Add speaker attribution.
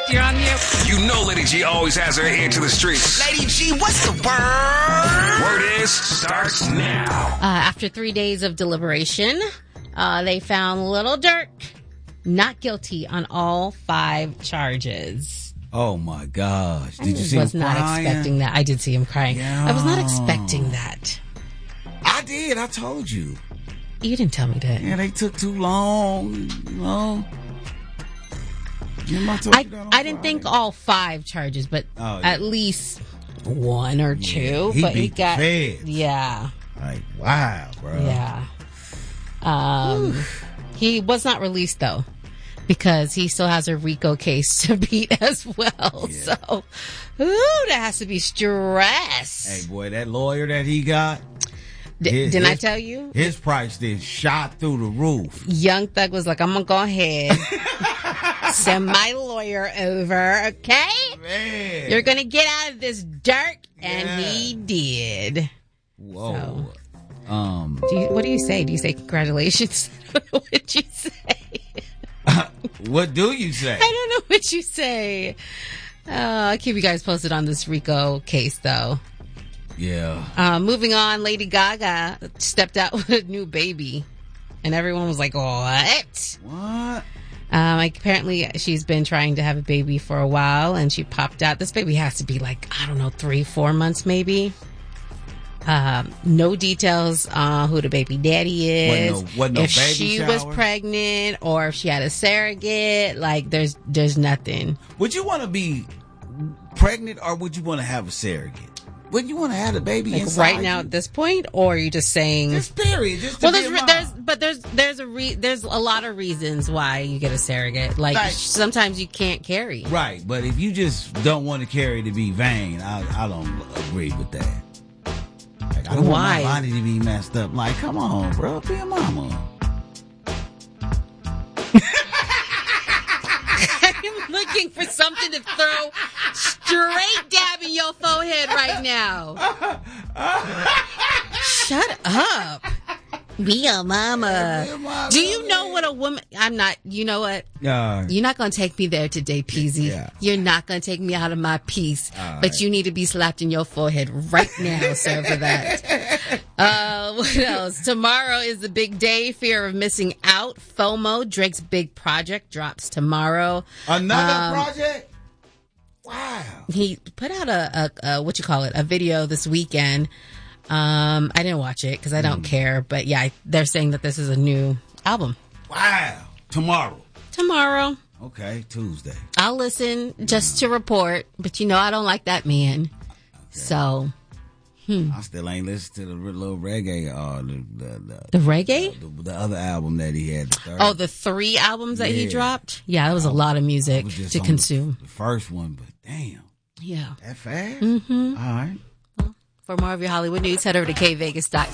Speaker 1: You're on mute.
Speaker 2: You know Lady G always has her ear to the streets.
Speaker 3: Lady G, what's the word?
Speaker 2: Word is, starts now.
Speaker 1: After 3 days of deliberation, they found Little Dirk not guilty on all 5 charges.
Speaker 4: Oh my gosh. Did you see him
Speaker 1: I was not
Speaker 4: crying?
Speaker 1: expecting that. I did see him crying.
Speaker 4: Yeah.
Speaker 1: I was not expecting that.
Speaker 4: I did. I told you.
Speaker 1: You didn't tell me that.
Speaker 4: Yeah, they took too long. You know. Remember I told you that on
Speaker 1: I didn't
Speaker 4: Friday?
Speaker 1: think all 5 charges, but
Speaker 4: Oh, yeah.
Speaker 1: at least 1 or 2.
Speaker 4: He
Speaker 1: but he
Speaker 4: beat the
Speaker 1: got
Speaker 4: feds.
Speaker 1: yeah.
Speaker 4: Like, wow, bro.
Speaker 1: Yeah. He was not released though, because he still has a RICO case to beat as well.
Speaker 4: Yeah.
Speaker 1: So, that has to be stress.
Speaker 4: Hey, boy, that lawyer that he got.
Speaker 1: Didn't I tell you?
Speaker 4: His price then shot through the roof.
Speaker 1: Young Thug was like, I'm going to go ahead, send my lawyer over, okay?
Speaker 4: Man.
Speaker 1: You're going to get out of this dirt. And
Speaker 4: Yeah.
Speaker 1: he did.
Speaker 4: Whoa.
Speaker 1: What do you say? Do you say congratulations? I don't know what you say.
Speaker 4: What do you say?
Speaker 1: I don't know what you say. I'll keep you guys posted on this RICO case, though.
Speaker 4: Yeah.
Speaker 1: Moving on, Lady Gaga stepped out with a new baby. And everyone was like, what?
Speaker 4: What?
Speaker 1: Apparently, she's been trying to have a baby for a while, and she popped out. This baby has to be like, I don't know, 3-4 months maybe. No details on who the baby daddy is.
Speaker 4: Wasn't no
Speaker 1: if
Speaker 4: baby
Speaker 1: she
Speaker 4: shower?
Speaker 1: was pregnant or if she had a surrogate. Like, there's nothing.
Speaker 4: Would you want to be pregnant or would you want to have a surrogate? Would you want to have the baby
Speaker 1: Like
Speaker 4: inside
Speaker 1: right now
Speaker 4: you?
Speaker 1: at this point, or are you just saying?
Speaker 4: Just period. Just to
Speaker 1: Well,
Speaker 4: be a mom.
Speaker 1: there's a lot of reasons why you get a surrogate. Like sometimes you can't carry.
Speaker 4: Right, but if you just don't want to carry to be vain, I don't agree with that. Like, I don't want my body to be messed up. Like, come on, bro, be a mama.
Speaker 1: I'm looking for something to throw straight dab in your forehead right now. Shut up. Be a mama. Do you know what a woman... I'm not... You know what? You're not going to take me there today, Peasy.
Speaker 4: Yeah.
Speaker 1: You're not going to take me out of my peace.
Speaker 4: All
Speaker 1: But
Speaker 4: right.
Speaker 1: you need to be slapped in your forehead right now, sir, for that. What else? Tomorrow is the big day. Fear of missing out. FOMO. Drake's big project drops tomorrow.
Speaker 4: Another project? Wow.
Speaker 1: He put out a what you call it, a video this weekend. I didn't watch it because I don't care, but yeah, they're saying that this is a new album.
Speaker 4: Wow. Tomorrow. Okay, Tuesday.
Speaker 1: I'll listen just to report, but you know I don't like that man. Okay. So
Speaker 4: I still ain't listened to the little reggae
Speaker 1: the reggae?
Speaker 4: The other album that he had.
Speaker 1: The 3 albums that he dropped? Yeah, that was a lot of music to consume.
Speaker 4: The first one, but damn.
Speaker 1: Yeah.
Speaker 4: That fast?
Speaker 1: Mm-hmm.
Speaker 4: All right.
Speaker 1: For more of your Hollywood news, head over to kvegas.com.